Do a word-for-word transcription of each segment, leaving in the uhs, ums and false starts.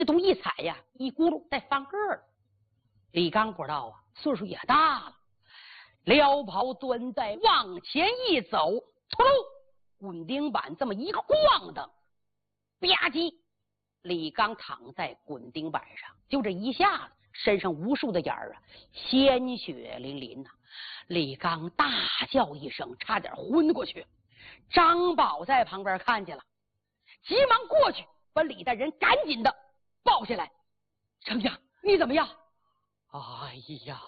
这东西一踩呀，一咕噜再翻个儿。李刚不知道啊，岁数也大了，撩袍端在往前一走，突噜，滚钉板这么一晃荡，吧唧，李刚躺在滚钉板上，就这一下子，身上无数的眼儿啊，鲜血淋淋呐、啊！李刚大叫一声，差点昏过去。张宝在旁边看见了，急忙过去把李大人赶紧的抱下来。丞相，你怎么样？哎呀，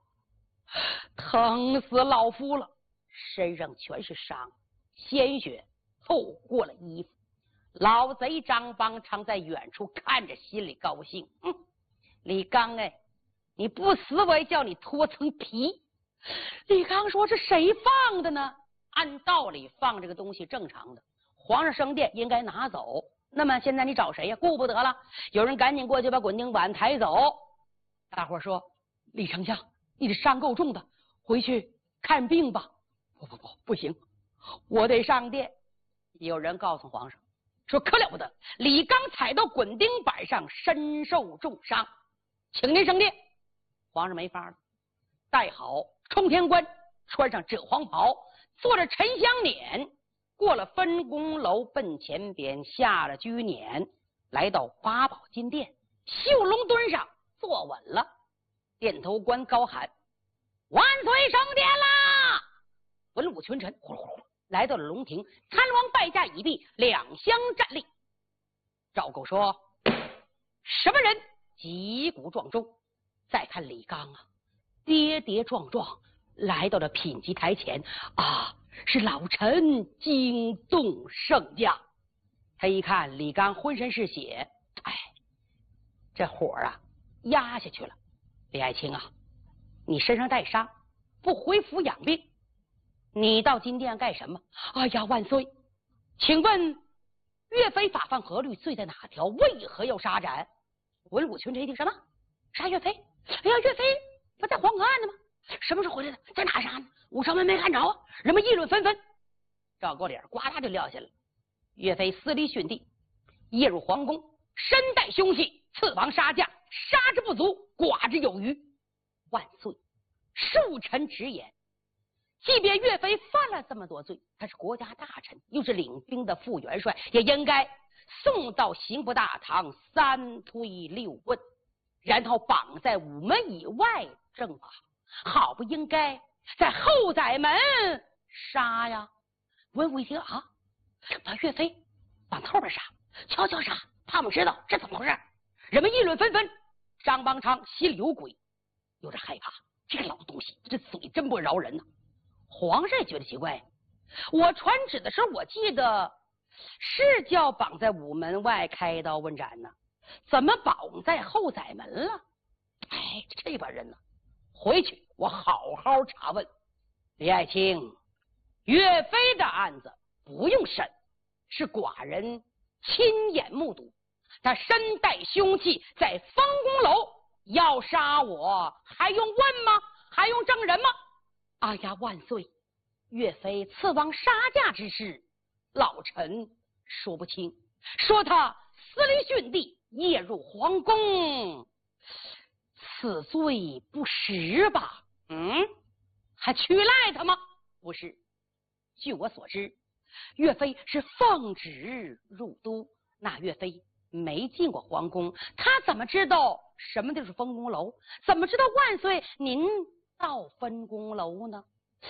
疼死老夫了，身上全是伤，鲜血透过了衣服。老贼张邦昌在远处看着，心里高兴。嗯，李刚哎，你不死我也叫你脱层皮。李刚说：“这谁放的呢？按道理放这个东西正常的，皇上升殿应该拿走。那么现在你找谁呀？顾不得了。有人赶紧过去把滚钉板抬走。大伙说：李丞相，你这伤够重的，回去看病吧。不不不，不行，我得上殿。有人告诉皇上说：可了不得，李刚踩到滚钉板上，身受重伤，请您升殿。皇上没法了，戴好冲天冠，穿上赭黄袍，坐着沉香辇，过了分宫楼，奔前边，下了居辇，来到八宝金殿，绣龙墩上坐稳了。殿头官高喊：万岁升殿啦！文武群臣呼呼呼来到了龙庭，参王拜驾已毕，两相站立。赵构说：什么人击鼓撞钟？再看李刚啊，跌跌撞撞来到了品级台前啊，是老臣惊动圣驾。他一看李刚浑身是血，哎，这火啊压下去了。李爱卿啊，你身上带伤，不回府养病，你到金殿干什么？哎呀，万岁，请问岳飞法犯何律，罪在哪条？为何要杀斩？文武群臣一听，什么杀岳飞？哎呀，岳飞不在黄河岸呢吗？什么时候回来的？在哪杀呢？武朝门没看着啊！人们议论纷纷。赵构脸呱啦就撂下了。岳飞私离训地，夜入皇宫，身带凶器，刺王杀将，杀之不足，剐之有余。万岁，恕臣直言，即便岳飞犯了这么多罪，他是国家大臣，又是领兵的副元帅，也应该送到刑部大堂三推六问，然后绑在午门以外正法，好不应该在后宰门杀呀。文武一听啊，把岳飞往后边杀，悄悄杀，他们知道这怎么回事，人们议论纷纷。张邦昌心里有鬼，有点害怕，这个老东西这嘴真不饶人呢、啊。皇上也觉得奇怪，我传旨的时候我记得是叫绑在午门外开刀问斩呢，怎么绑在后宰门了？哎，这帮人呢，回去我好好查问。李爱卿，岳飞的案子不用审，是寡人亲眼目睹，他身带凶器在方公楼，要杀我还用问吗？还用证人吗？哎呀，万岁，岳飞刺王杀驾之事，老臣说不清，说他私离训地，夜入皇宫，此罪不实吧？嗯，还取赖他吗？不是，据我所知，岳飞是奉旨入都，那岳飞没进过皇宫，他怎么知道什么就是分宫楼？怎么知道万岁您到分宫楼呢？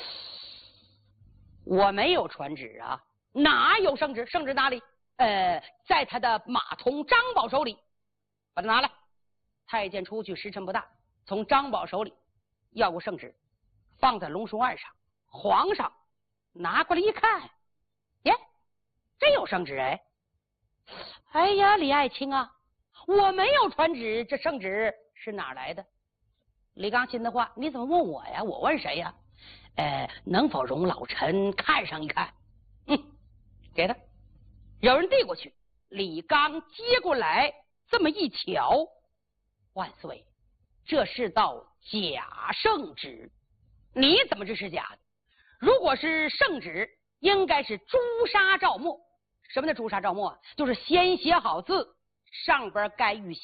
我没有传旨啊，哪有圣旨？圣旨哪里？呃，在他的马童张宝手里，把他拿来。太监出去时辰不大，从张宝手里要过圣旨，放在龙书案上。皇上拿过来一看，耶，真有圣旨哎！哎呀，李爱卿啊，我没有传旨，这圣旨是哪来的？李刚心的话，你怎么问我呀？我问谁呀？呃，能否容老臣看上一看？嗯，给他。有人递过去，李刚接过来，这么一瞧，万岁，这是道假圣旨，你怎么知是假的？如果是圣旨，应该是诛杀赵默。什么叫诛杀赵默？就是先写好字， 上边盖玉